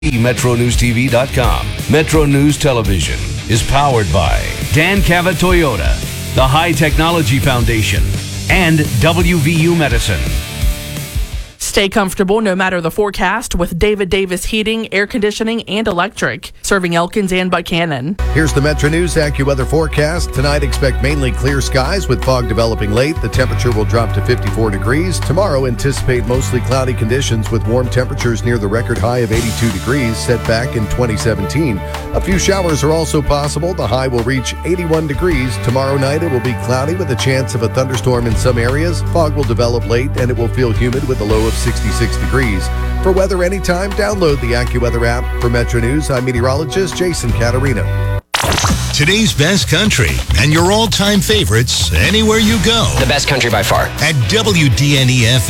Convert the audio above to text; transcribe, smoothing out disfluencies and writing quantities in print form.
MetroNewsTV.com. Metro News Television is powered by Dan Cava Toyota, the High Technology Foundation, and WVU Medicine. Stay comfortable no matter the forecast with David Davis Heating, Air Conditioning, and Electric, serving Elkins and Buchanan. Here's the Metro News AccuWeather forecast. Tonight, expect mainly clear skies with fog developing late. The temperature will drop to 54 degrees. Tomorrow, anticipate mostly cloudy conditions with warm temperatures near the record high of 82 degrees set back in 2017. A few showers are also possible. The high will reach 81 degrees. Tomorrow night, it will be cloudy with a chance of a thunderstorm in some areas. Fog will develop late, and it will feel humid with a low of 66 degrees. For weather anytime, download the AccuWeather app. For Metro News, I'm meteorologist Jason Catarino. Today's best country and your all-time favorites anywhere you go. The best country by far. At WDNEF.